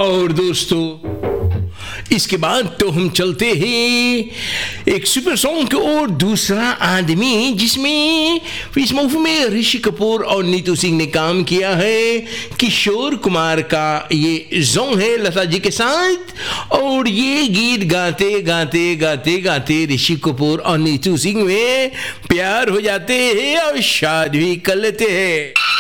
और दोस्तों, इसके बाद तो हम चलते हैं एक सुपर सॉन्ग की ओर। दूसरा आदमी जिसमें इस मूवी में ऋषि कपूर और नीतू सिंह ने काम किया है, किशोर कुमार का ये सॉन्ग है लता जी के साथ। और ये गीत गाते गाते गाते गाते ऋषि कपूर और नीतू सिंह में प्यार हो जाते हैं और शादी कर लेते हैं।